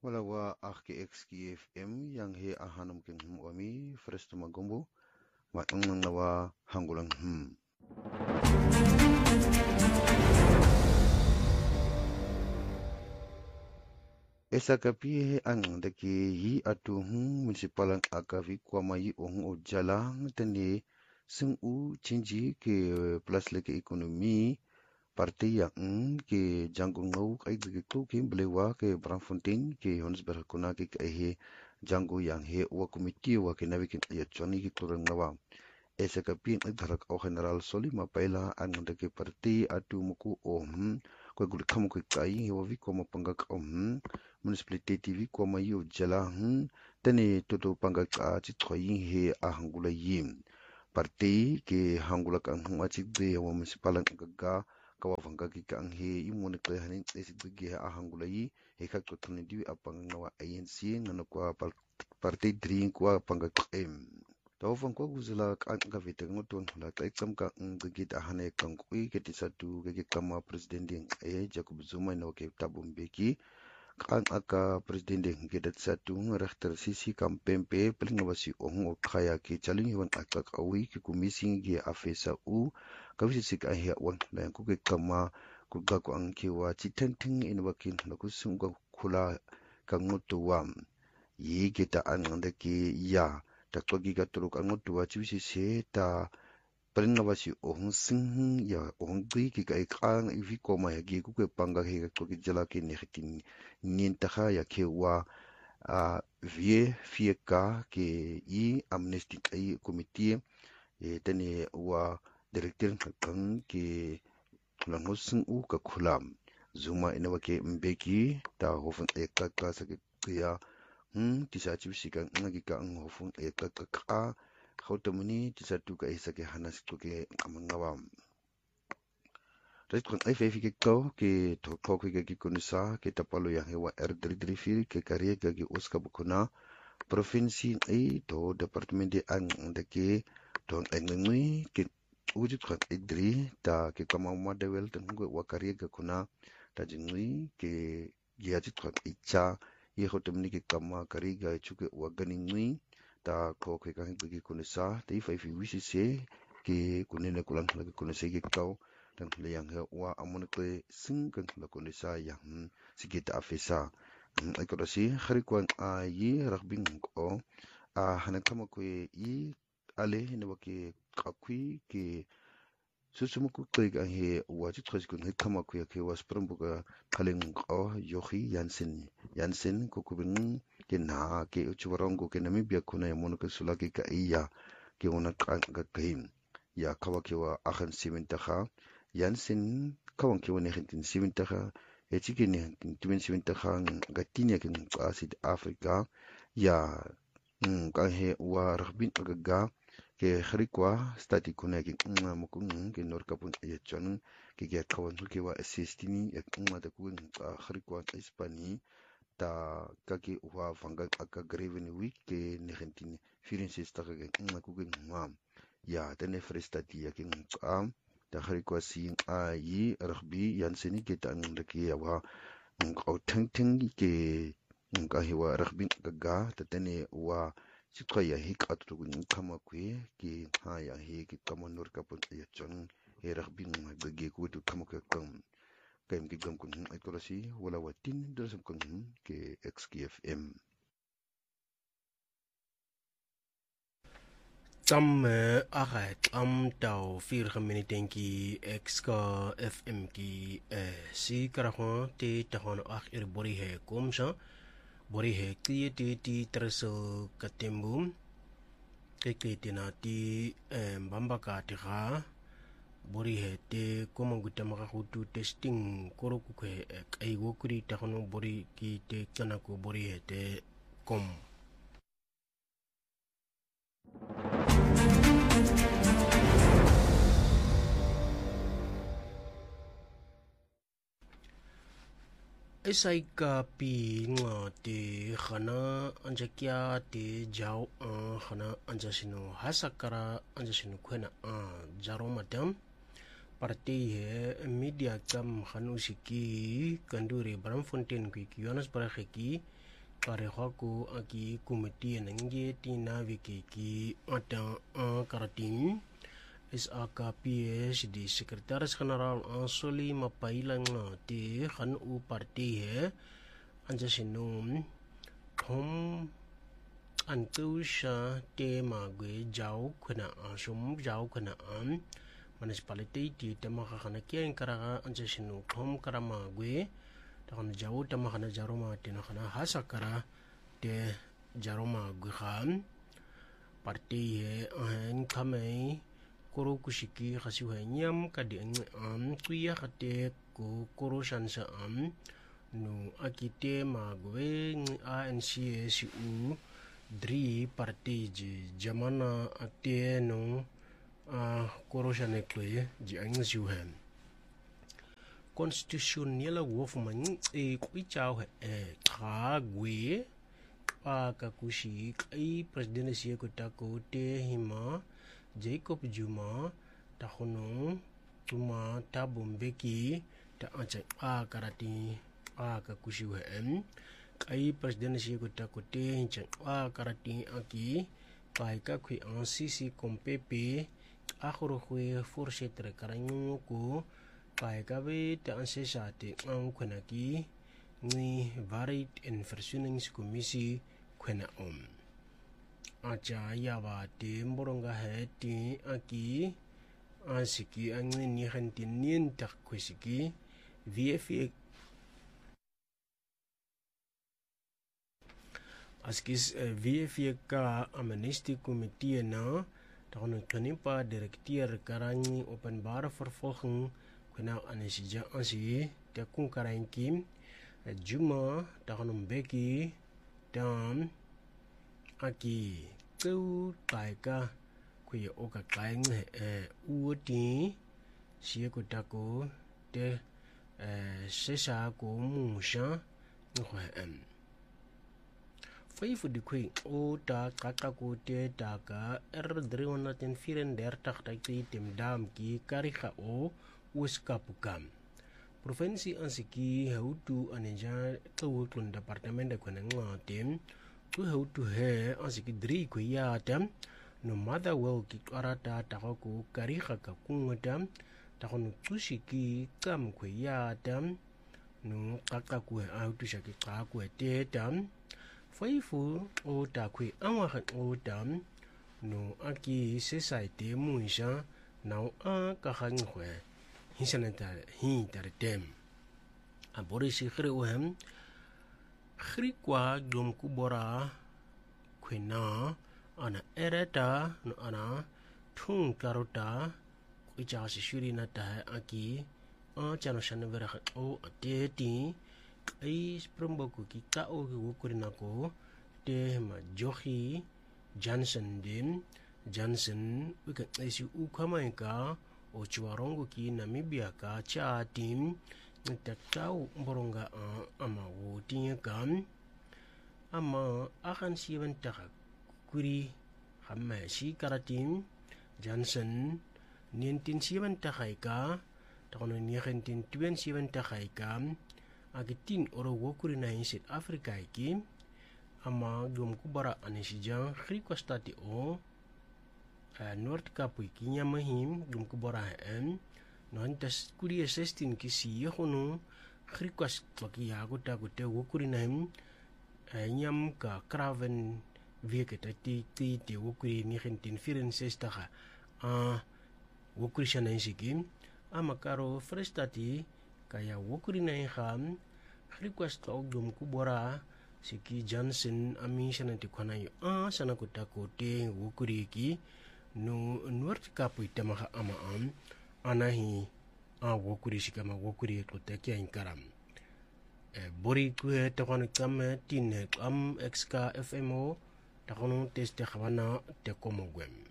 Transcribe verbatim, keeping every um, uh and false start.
Wala wa aki X K F M yang he ahanum king hum wami fresh magumbo wa ang nawa hangulang hum. Esa kapi he ang daki yi atu hum munisipalang akavi kwa mayi ohun o jalang tani sing u chinji ke plus leke ekonomi parti yang ke janggung ngau kai gitu ke belewa ke Braamfontein ke Johannesburg kuna ke he janggu yang he wa komiti wa ke nawi ke ya choni ke turang nawa esa kapi ang dharak au general soli mapaila ang dake parti atu muku om ko gul kam ko kai he wa vi ko mapangak om municipality T V ko mayu jala hm tani toto pangak a chi thoi he a hangula yim parti ke hangula kan hm achi de wa municipal gaga kawa vanga ki kang he imone kle hanin esi bigi a hangula yi he ka to tuni di apang nawa A N C ngano kwa parti drink kwa panga em to fang ko guzula kan ka vite ngoton la ka exam ka ngigi da hane kan kui ke tisatu ke kama president ding e Jacob Zuma no ke tabum beki kan aka president ding ke dat satu rechter sisi kampempe peling wasi ong o kaya ke chaling hiwan akak awi ke kumising ge afesa u kawisi sik ahia wan la ku ke kama ku ga ku ang ke wa chitenting in wakin la ku sung ga khula ka ngoto wam yi ke ta an ngande ke ya ta to gi ga tru ka ngoto wa chi se ta peling wasi ong sing ya ong gi ke ka ikang i vi ko ma ya ge ku ke panga he ko ke jala ke ne khitin nin ta kha ya ke wa a vie vier k ke i amnesty ai committee e tani wa director kan ke langosin u ka khulam Zuma ina wake mbeki ta hofun e ka ka sa ke ya hm tisa chi sikan ngagi ka ang hofun e ka ka ka khautamuni tisa tu ka isa ke hanas tu ke amangawam Rais kon ai fefi ke kau ke to ko ke ke kunisa ke tapalo yang hewa er dri dri fil ke karya ke uska bukuna provinsi ai to departement de ang de ke to engengui ke wujud kan idri ta ke kama model tan ngo wa karya ke kuna ta jingui ke giaji kan icha ye hotemni ke kama karya chuke wa ganingui ta ko ke kan ke kunisa te fefi wisi se ke kunene kulang lagi kunisa ke kau dan yang wa amonike sing kan la kunisa yang sigita afisa ai ko si khari kwan a yi ragbing ko a hanan kama ko yi ale ne wake kakui ke susumuku ke ga he wa chi tkhos kun he kama ko ke was prombuga khalen ko yohi yansen yansen ko kubin ke na ke uchuwarongo ke namibia kuna ya mono ke sulaki ka iya ke ona ka ga kaim ya kawa ke wa akhan siminta kha Jansen kawan ke wani hintin simintaha ya cike ne hintin tumin simintaha gatinya kin asid Afrika ya kan he wa rabbin agaga ke kharikwa stati kuna kin mukun ke nor kapun ya chon ke ga kawan ke wa assistini ya kuma da kun kharikwa Hispani ta kake wa fanga aka graven week ke ne hintin firin sista ke ku ke ngam ya tane frestati ya kin am da hari kwa sin a yi rugby yan sini ke ta ng dake yawa ng au tengteng ke ng ka hiwa rugby gaga ta tane wa sikwa ya hik atu gun kama kwe ke ha ya he ke kama nur ka pun ya chon he rugby ng gage ku tu kama ka kam kaim ke gam kun ai to si wala watin do sam kun ke X K F M Tam aga tam tau vier minuten ki exka F M ki si karahon te tahon ag ir bori he komsa bori he ki te ti terso katembum ke ke te na ti mbamba ka te ga bori he te komanguta maka hutu testing koroku ke ai wokuri tahon bori ki te kana ko bori he te kom Esai ka pi nga te khana anjakia te jao khana anjasino hasakara anjasino kwena jaro madam partij he media kam khanusiki kanduri Braamfontein ki Johannesburg ki kare hako aki komite nange tina wiki ki ata karating is A K P S di sekretaris-generaal Ansoli Mapailang te khan u partij he anja sinum thom antusha te magwe jau khana asum jau khana am municipality ti tamaka khana kian karaga anja sinu thom karama gwe takhan jau tamaka na jaroma te na khana hasakara te jaroma gwe khan parti he an khamai koro kushiki khasi he nyam kadi am kuya khate ko koro shansa am nu akite magwe A N C S U dri parti jamana ate no a korosane kwe ji ang juhem constitutional wolf man e kwichao he kha gwe pa ka kushi kai presidency ko tako te hima Jacob Zuma ta hono tuma ta bombeki ta acha a karati a ka kushi hem kai presidency ko tako te hincha a karati aki kai ka kwi an sisi kompepe akhoro khwe voorzitter karanyo ko kai ka be ta ansesate ang kwenaki ni varied en versoeningskommissie kwena om acha yawa te mboronga he ti aki ansiki ang ni khantin nien tak kwesiki V F A askis V F A ka amnesty committee na dan kanipa directeur karangi openbare vervolging kuna anesija ansi te kun karanki Zuma dan beki dan aki kau taika kuya oka kaing e uoti sie ko tako te sesa ko musha nghem Vijf de kwee o ta kaka ko te taka er driehonderdvierendertig takti tem dam ki karika o uskapukam. Provincie ansiki hautu aneja tawukun departement de kweneng tem tu hautu he ansiki drie kwea tem no mother wel ki arata tako karika ka kungatam takon tusiki kam kwea tem no kaka ko hautu shaki ka ko te tam Faifu o ta kwe anwahan o tam no aki society muisha na a kahangwe hisanata hi tartem abori si khre ohem khri kwa dom kubora kwena ana ereta no ana thung karota kwicha si shuri na ta aki a chano shanvera o ateti ai spromboku ki ka o wukurina ko te ma Jochi Johnson din Johnson wika isi u kama ka o chuarongo ki Namibia ka cha tim ta tau mboronga ama wo tin kam ama akan siban ta kuri hamma si karatim Johnson nineteen siban ta kai ka ta kono nineteen twenty-seven ta kai kam agitin oro wokuri na in South Africa ki ama dum kubara anisijang khriqua stati o uh, North Cape ki nyamahim dum kubara en non tas kuri sixteen ki si hono khriqua staki yago ta ko te wokuri na him uh, nyam ka Craven veke ta ti ti te wokuri nineteen sixty-four a uh, wokuri shana insiki ama karo frestati kaya wokuri na ham request ka dum kubora siki Johnson ami sana ti khana yo a sana ko ta ko te wokuri ki no North Cape ta ma ama am anahi a wokuri sikama wokuri ko te kya inkaram e bori ku ta kono kam tin am xk fmo ta kono test khawana te komo gwem